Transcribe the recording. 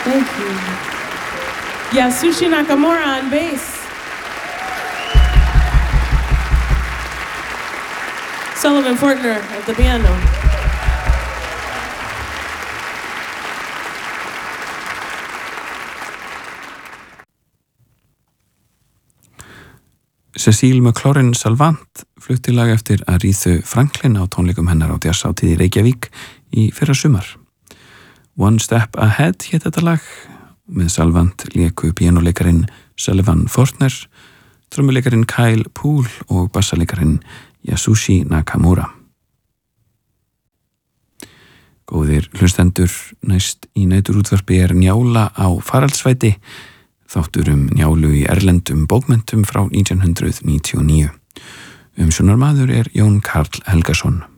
Thank you. Yasushi Nakamura on bass. Sullivan Fortner at the piano. Cecile McLaurin Salvant flutti lag eftir Aretha Franklin á tónleikum hennar á jazzhátíð í Reykjavík í fyrra sumar. One Step Ahead hét þetta lag. Með Salvant léku píanóleikarin Sullivan Fortner, trommuleikarin Kyle Poole og bassaleikarin Yasushi Nakamura. Góðir hlustendur, næst í næturútvarpi Njála á faraldsvæti, þáttur Njálu í erlendum bókmenntum frá 1999. Umsjónarmaður Jón Karl Helgason.